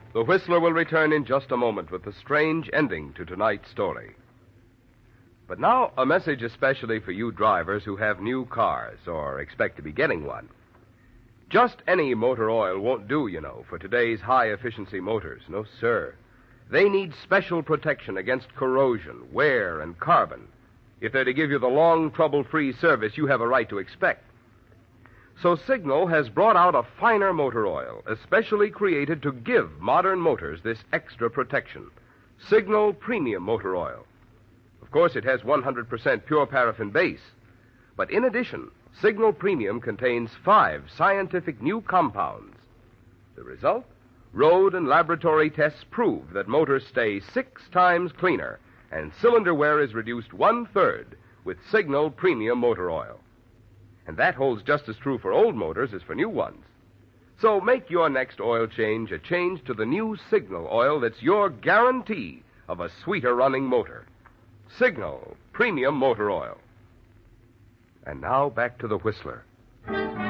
The Whistler will return in just a moment with the strange ending to tonight's story. But now, a message especially for you drivers who have new cars or expect to be getting one. Just any motor oil won't do, for today's high-efficiency motors. No, sir. They need special protection against corrosion, wear, and carbon if they're to give you the long, trouble-free service you have a right to expect. So Signal has brought out a finer motor oil, especially created to give modern motors this extra protection. Signal Premium Motor Oil. Of course, it has 100% pure paraffin base. But in addition, Signal Premium contains 5 scientific new compounds. The result? Road and laboratory tests prove that motors stay 6 times cleaner, and cylinder wear is reduced 1/3 with Signal Premium Motor Oil. And that holds just as true for old motors as for new ones. So make your next oil change a change to the new Signal oil that's your guarantee of a sweeter running motor. Signal Premium Motor Oil. And now back to the Whistler.